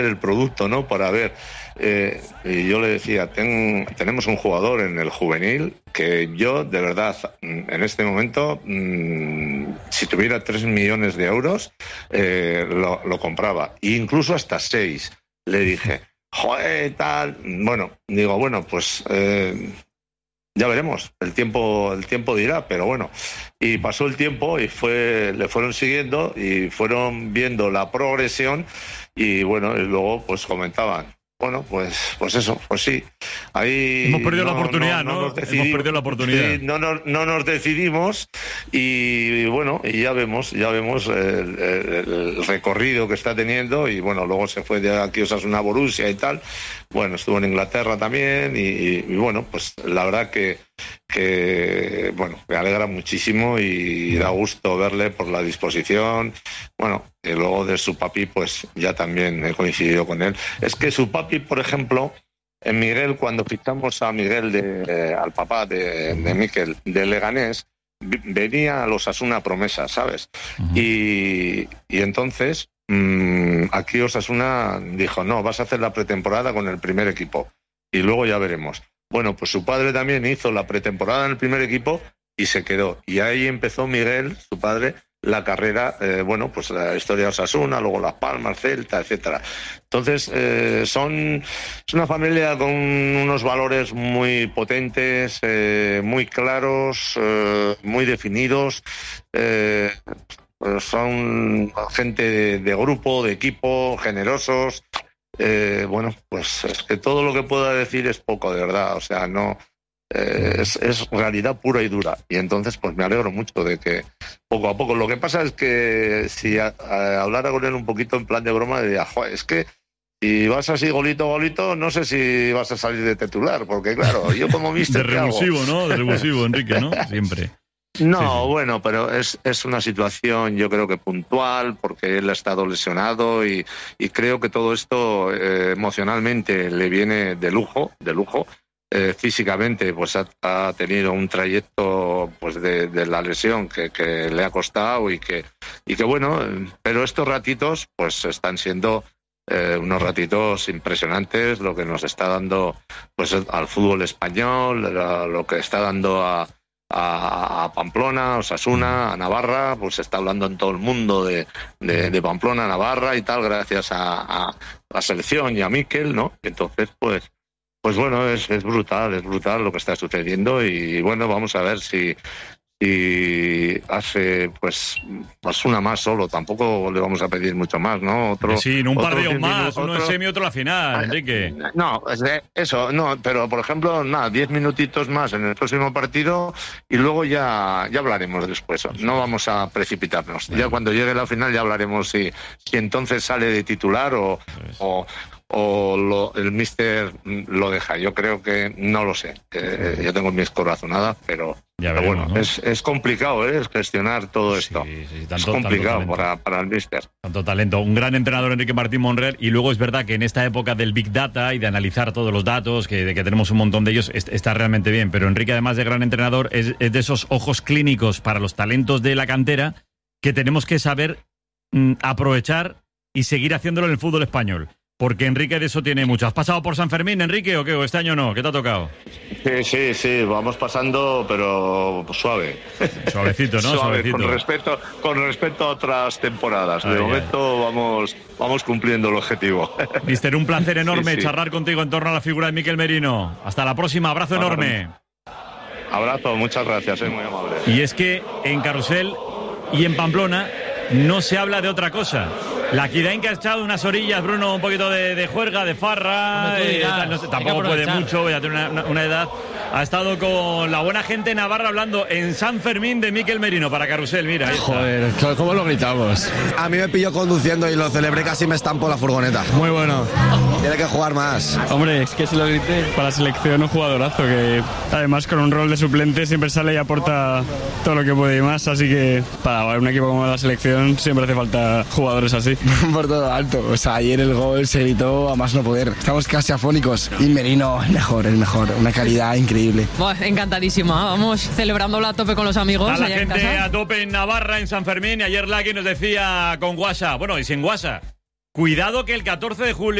el producto, ¿no? Para ver. Y yo le decía, tenemos un jugador en el juvenil que yo, de verdad, en este momento, si tuviera 3 millones de euros, lo compraba. E incluso hasta 6. Le dije, joder, tal. Bueno, digo, pues ya veremos, el tiempo dirá, pero bueno. Y pasó el tiempo y le fueron siguiendo y fueron viendo la progresión y bueno, y luego pues comentaban, bueno, pues eso, pues sí. Ahí hemos perdido la oportunidad, ¿no? Hemos perdido la oportunidad. Sí, no nos decidimos y bueno, y ya vemos el recorrido que está teniendo y bueno, luego se fue de aquí Osasuna a Borussia y tal. Bueno, estuvo en Inglaterra también y bueno, pues la verdad que bueno, me alegra muchísimo y da gusto verle por la disposición. Bueno, y luego de su papi, pues ya también he coincidido con él. Es que su papi, por ejemplo, en Miguel, cuando fichamos a Miguel, al papá de Mikel, de Leganés, venía a los Osasuna promesa, ¿sabes? Uh-huh. Y entonces aquí Osasuna dijo, no, vas a hacer la pretemporada con el primer equipo y luego ya veremos. Bueno, pues su padre también hizo la pretemporada en el primer equipo y se quedó. Y ahí empezó Miguel, su padre, la carrera, pues la historia de Osasuna, luego Las Palmas, Celta, etcétera. Entonces, es una familia con unos valores muy potentes, muy claros, muy definidos. Son gente de grupo, de equipo, generosos. Pues es que todo lo que pueda decir es poco, de verdad. O sea, no es realidad pura y dura. Y entonces, pues me alegro mucho de que poco a poco. Lo que pasa es que si hablara con él un poquito en plan de broma, diría, joder, es que si vas así golito, no sé si vas a salir de titular, porque claro, yo como mister de revulsivo, ¿no? De revulsivo, Enrique, ¿no? Siempre. No, sí. Bueno, pero es una situación yo creo que puntual, porque él ha estado lesionado y creo que todo esto emocionalmente le viene de lujo. Físicamente pues ha tenido un trayecto pues de la lesión que le ha costado y que bueno, pero estos ratitos pues están siendo unos ratitos impresionantes, lo que nos está dando pues al fútbol español, lo que está dando a Pamplona, Osasuna, a Navarra, pues se está hablando en todo el mundo de Pamplona, Navarra y tal, gracias a la selección y a Mikel, ¿no? Entonces, pues bueno, es brutal lo que está sucediendo y bueno, vamos a ver si hace pues una más solo, tampoco le vamos a pedir mucho más, ¿no? Un par de más, uno en semi, otro en la final, Enrique. No, eso, no, pero por ejemplo, 10 minutitos más en el próximo partido y luego ya hablaremos después. No vamos a precipitarnos. Ya cuando llegue la final ya hablaremos si entonces sale de titular o el míster lo deja. Yo creo que no lo sé. Yo tengo mis corazonadas, pero bueno, ¿no? Es complicado, es gestionar todo esto. Sí, es complicado para el míster. Tanto talento. Un gran entrenador, Enrique Martín Monreal, y luego es verdad que en esta época del Big Data y de analizar todos los datos, que tenemos un montón de ellos, está realmente bien. Pero Enrique, además de gran entrenador, es de esos ojos clínicos para los talentos de la cantera que tenemos que saber aprovechar y seguir haciéndolo en el fútbol español. Porque Enrique de eso tiene mucho. ¿Has pasado por San Fermín, Enrique, o qué? ¿O este año no? ¿Qué te ha tocado? Sí, vamos pasando, pero suave. Suavecito, ¿no? Suavecito. Con respecto a otras temporadas. De momento vamos cumpliendo el objetivo. Mister, un placer enorme charlar contigo en torno a la figura de Mikel Merino. Hasta la próxima, abrazo enorme. Abrazo, muchas gracias, muy amable. Y es que en Carrusel y en Pamplona no se habla de otra cosa. La Kidain que ha echado unas orillas, Bruno, un poquito de juerga, de farra, tampoco puede mucho, ya tiene una edad. Ha estado con la buena gente de Navarra hablando en San Fermín de Mikel Merino para Carrusel, mira. Joder, ¿cómo lo gritamos? A mí me pilló conduciendo y lo celebré, casi me estampó la furgoneta. Muy bueno. Tiene que jugar más. Hombre, es que si lo grité para la selección, un jugadorazo que además con un rol de suplente siempre sale y aporta todo lo que puede y más, así que para un equipo como la selección siempre hace falta jugadores así. Por todo alto, o sea, ayer el gol se gritó a más no poder, estamos casi afónicos y Merino el mejor, una calidad increíble. Bueno, encantadísima, vamos celebrándolo a tope con los amigos. A la allá gente en casa. a tope en Navarra, en San Fermín, y ayer Laki nos decía con guasa, bueno, y sin guasa, Cuidado que el 14 de julio